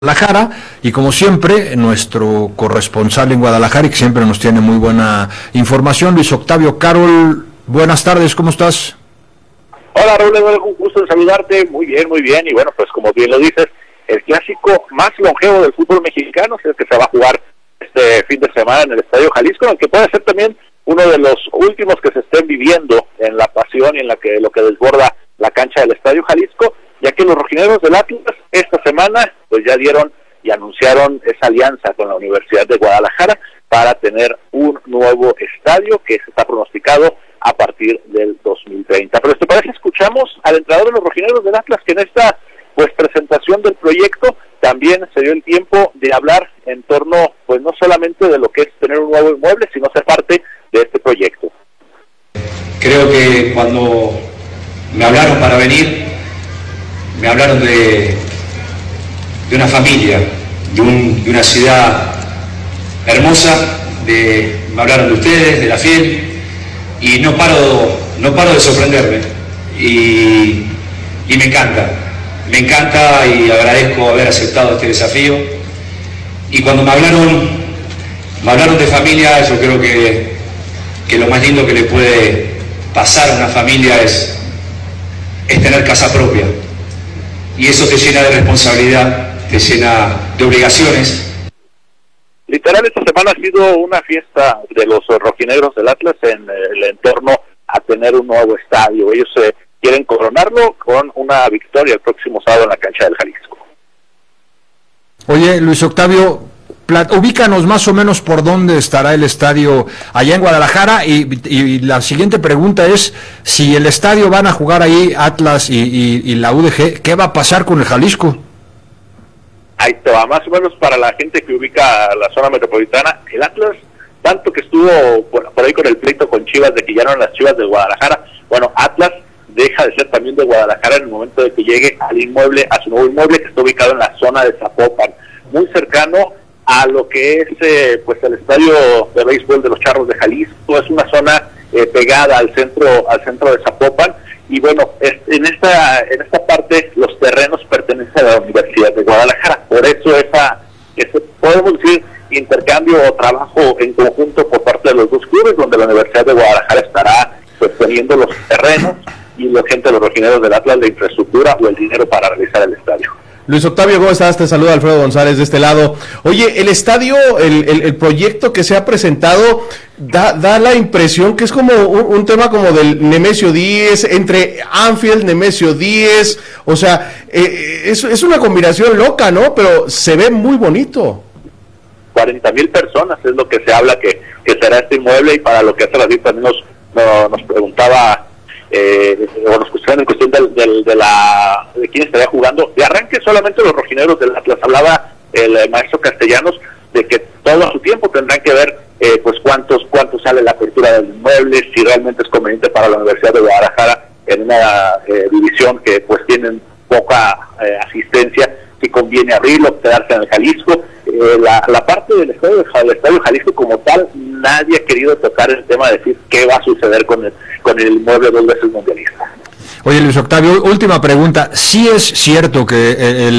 Guadalajara, y como siempre, nuestro corresponsal en Guadalajara, y que siempre nos tiene muy buena información, Luis Octavio Carol. Buenas tardes, ¿cómo estás? Hola Raúl, un gusto en saludarte. Muy bien, y bueno, pues como bien lo dices, el clásico más longevo del fútbol mexicano es el que se va a jugar este fin de semana en el Estadio Jalisco, aunque puede ser también uno de los últimos que se estén viviendo en la pasión y en lo que desborda la cancha del Estadio Jalisco, ya que los rojinegros del Atlas esta semana pues ya dieron y anunciaron esa alianza con la Universidad de Guadalajara para tener un nuevo estadio que se está pronosticado a partir del 2030. Pero ¿te parece? Escuchamos al entrenador de los rojinegros del Atlas, que en esta pues presentación del proyecto también se dio el tiempo de hablar en torno pues no solamente de lo que es tener un nuevo inmueble, sino ser parte de este proyecto. Creo que cuando me hablaron para venir, me hablaron de una familia, de una ciudad hermosa, me hablaron de ustedes, de la Fiel, y no paro de sorprenderme, y me encanta y agradezco haber aceptado este desafío. Y cuando me hablaron de familia, yo creo que lo más lindo que le puede pasar a una familia es tener casa propia, y eso te llena de responsabilidad, te llena de obligaciones. Literal, esta semana ha sido una fiesta de los rojinegros del Atlas en el entorno a tener un nuevo estadio. Ellos quieren coronarlo con una victoria el próximo sábado en la cancha del Jalisco. Oye, Luis Octavio, ubícanos más o menos por dónde estará el estadio allá en Guadalajara, y la siguiente pregunta es, si el estadio van a jugar ahí Atlas y la UDG, ¿qué va a pasar con el Jalisco? Ahí te va, más o menos para la gente que ubica la zona metropolitana, el Atlas, tanto que estuvo por ahí con el pleito con Chivas de que ya no eran las Chivas de Guadalajara, bueno, Atlas deja de ser también de Guadalajara en el momento de que llegue al inmueble, a su nuevo inmueble, que está ubicado en la zona de Zapopan, muy cercano a lo que es pues el estadio de béisbol de los Charros de Jalisco. Es una zona pegada al centro de Zapopan, y bueno, en esta parte los terrenos pertenecen a la Universidad de Guadalajara, por eso ese podemos decir intercambio o trabajo en conjunto por parte de los dos clubes, donde la Universidad de Guadalajara estará pues teniendo los terrenos y la gente de los rojinegros del Atlas la infraestructura o el dinero para realizar el estadio. Luis Octavio, ¿cómo estás? Te saluda Alfredo González de este lado. Oye, el estadio, el proyecto que se ha presentado da la impresión que es como un tema como del Nemesio 10, entre Anfield, Nemesio 10, o sea, es una combinación loca, ¿no? Pero se ve muy bonito. 40,000 personas es lo que se habla que será este inmueble, y para lo que hace la DIF también nos preguntaba o nos cuestionan en cuestión de quién estaría jugando. De arranque solamente los rojinegros del Atlas. Hablaba el maestro Castellanos de que todo a su tiempo tendrán que ver pues cuánto sale la apertura del inmueble, si realmente es conveniente para la Universidad de Guadalajara en una división que pues tienen poca asistencia, si conviene abrirlo, quedarse en el Jalisco. La parte del estadio Jalisco como tal, nadie ha querido tocar el tema de decir qué va a suceder con el inmueble dos veces mundialista. Oye, Luis Octavio, última pregunta. ¿Sí es cierto que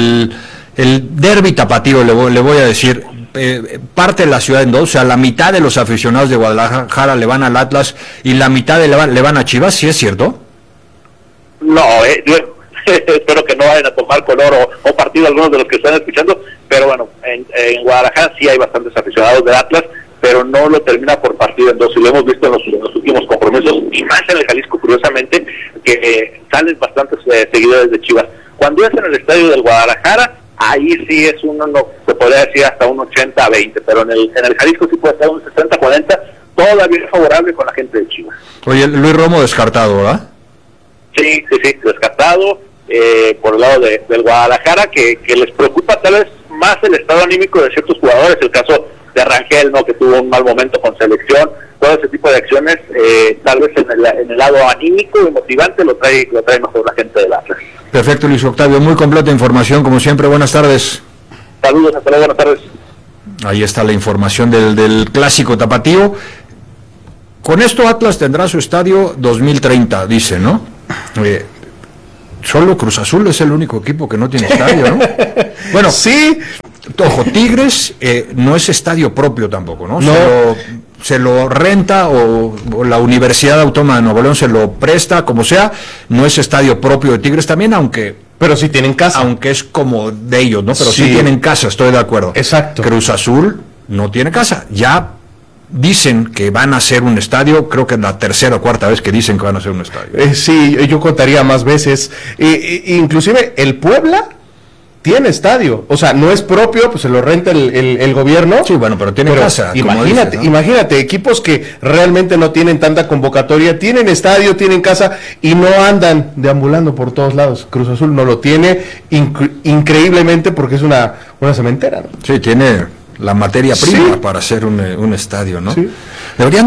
el derbi tapatío, le voy a decir, parte de la ciudad en dos? O sea, la mitad de los aficionados de Guadalajara le van al Atlas y la mitad le van a Chivas. ¿Sí es cierto? No, yo espero que no vayan a tomar color o partido algunos de los que están escuchando, pero bueno, en Guadalajara sí hay bastantes aficionados del Atlas, pero no lo termina por partido en dos, y lo hemos visto en los últimos compromisos, y más en el Jalisco, curiosamente, que salen bastantes seguidores de Chivas. Cuando es en el estadio del Guadalajara, ahí sí es se podría decir hasta un 80-20, pero en el Jalisco sí puede ser un 60-40, todavía favorable con la gente de Chivas. Oye, Luis Romo descartado, ¿verdad? Sí, descartado, por el lado del Guadalajara, que les preocupa tal vez más el estado anímico de ciertos jugadores, el caso de Rangel, ¿no?, que tuvo un mal momento con selección, todo ese tipo de acciones, tal vez en el lado anímico y motivante lo trae mejor la gente del Atlas. Perfecto, Luis Octavio, muy completa información, como siempre, buenas tardes. Saludos, hasta luego, buenas tardes. Ahí está la información del clásico tapatío. Con esto Atlas tendrá su estadio 2030, dice, ¿no? solo Cruz Azul es el único equipo que no tiene estadio, ¿no? Bueno, sí. Ojo, Tigres no es estadio propio tampoco, ¿no? No. Se lo renta o la Universidad Autónoma de Nuevo León se lo presta, como sea, no es estadio propio de Tigres también, pero sí tienen casa. Aunque es como de ellos, ¿no? Pero sí tienen casa, estoy de acuerdo. Exacto. Cruz Azul no tiene casa, ya dicen que van a hacer un estadio, creo que es la tercera o cuarta vez que dicen que van a hacer un estadio. Sí, yo contaría más veces. Inclusive el Puebla tiene estadio, o sea, no es propio, pues se lo renta el gobierno. Sí, bueno, pero tiene casa. Imagínate, ¿no? Imagínate, equipos que realmente no tienen tanta convocatoria, tienen estadio, tienen casa y no andan deambulando por todos lados. Cruz Azul no lo tiene, increíblemente, porque es una cementera, ¿no? Sí, tiene la materia prima para hacer un estadio, ¿no? Sí. Deberían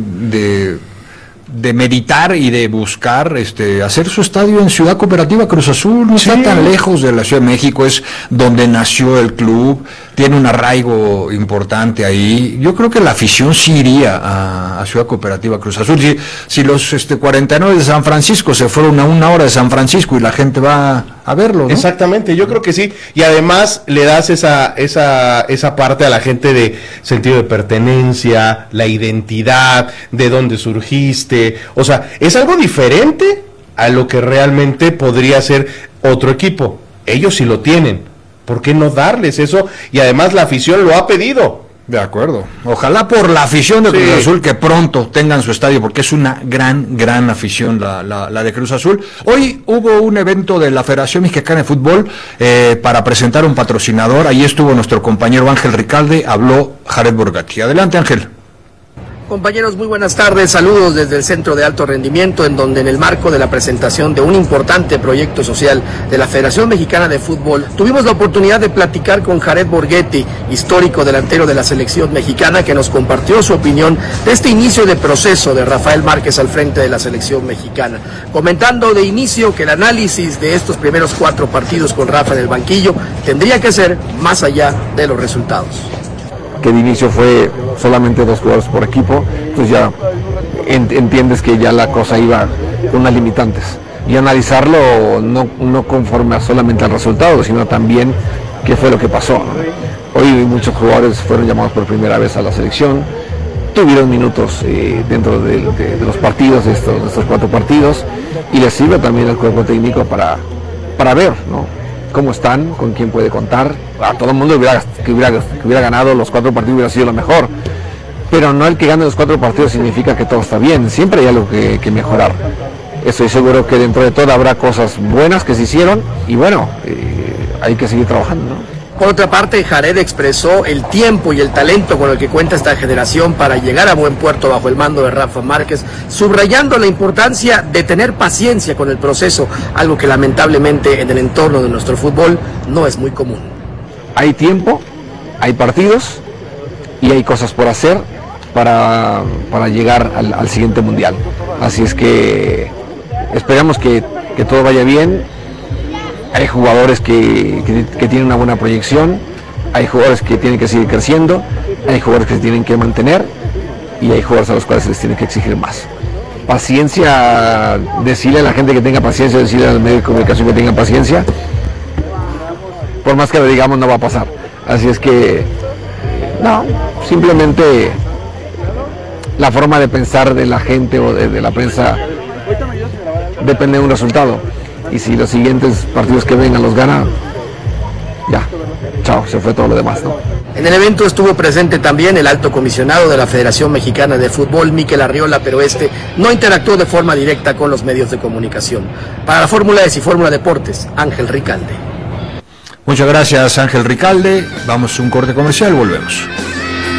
de meditar y de buscar hacer su estadio en Ciudad Cooperativa Cruz Azul, no está tan lejos de la Ciudad de México, es donde nació el club, tiene un arraigo importante ahí. Yo creo que la afición sí iría a Ciudad Cooperativa Cruz Azul. Si los 49 de San Francisco se fueron a 1 hora de San Francisco y la gente va a verlo, ¿no? Exactamente, yo creo que sí, y además le das esa parte a la gente de sentido de pertenencia, la identidad, de dónde surgiste, o sea, es algo diferente a lo que realmente podría ser otro equipo. Ellos sí lo tienen, ¿por qué no darles eso? Y además la afición lo ha pedido. De acuerdo. Ojalá por la afición de Cruz Azul que pronto tengan su estadio, porque es una gran afición la de Cruz Azul. Hoy hubo un evento de la Federación Mexicana de Fútbol para presentar un patrocinador. Ahí estuvo nuestro compañero Ángel Ricalde, habló Jared Borgatti. Adelante, Ángel. Compañeros, muy buenas tardes, saludos desde el Centro de Alto Rendimiento, en donde en el marco de la presentación de un importante proyecto social de la Federación Mexicana de Fútbol, tuvimos la oportunidad de platicar con Jared Borghetti, histórico delantero de la selección mexicana, que nos compartió su opinión de este inicio de proceso de Rafael Márquez al frente de la selección mexicana, comentando de inicio que el análisis de estos primeros 4 partidos con Rafa en el banquillo tendría que ser más allá de los resultados. Que de inicio fue solamente 2 jugadores por equipo, entonces ya entiendes que ya la cosa iba con unas limitantes. Y analizarlo no conforme a solamente al resultado, sino también qué fue lo que pasó, ¿no? Hoy muchos jugadores fueron llamados por primera vez a la selección, tuvieron minutos dentro de los partidos, de estos 4 partidos, y les sirve también al cuerpo técnico para ver, ¿no?, cómo están, con quién puede contar. A todo el mundo que hubiera ganado los 4 partidos hubiera sido lo mejor, pero no el que gane los 4 partidos significa que todo está bien, siempre hay algo que mejorar. Estoy seguro que dentro de todo habrá cosas buenas que se hicieron y bueno, hay que seguir trabajando, ¿no? Por otra parte, Jared expresó el tiempo y el talento con el que cuenta esta generación para llegar a buen puerto bajo el mando de Rafa Márquez, subrayando la importancia de tener paciencia con el proceso, algo que lamentablemente en el entorno de nuestro fútbol no es muy común. Hay tiempo, hay partidos y hay cosas por hacer para llegar al siguiente mundial. Así es que esperamos que todo vaya bien. Hay jugadores que tienen una buena proyección, hay jugadores que tienen que seguir creciendo, hay jugadores que se tienen que mantener y hay jugadores a los cuales se les tiene que exigir más. Paciencia, decirle a la gente que tenga paciencia, decirle al medio de comunicación que tenga paciencia, por más que lo digamos no va a pasar. Así es que, no, simplemente la forma de pensar de la gente o de la prensa depende de un resultado. Y si los siguientes partidos que vengan los gana, ya, chao, se fue todo lo demás, ¿no? En el evento estuvo presente también el alto comisionado de la Federación Mexicana de Fútbol, Mikel Arriola, pero no interactuó de forma directa con los medios de comunicación. Para la Fórmula S y Fórmula Deportes, Ángel Ricalde. Muchas gracias, Ángel Ricalde. Vamos a un corte comercial, volvemos.